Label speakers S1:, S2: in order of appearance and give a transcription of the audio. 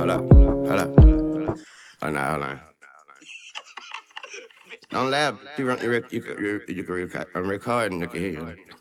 S1: Hold up. Hold on. Don't laugh. You can record. I'm recording. Look at here.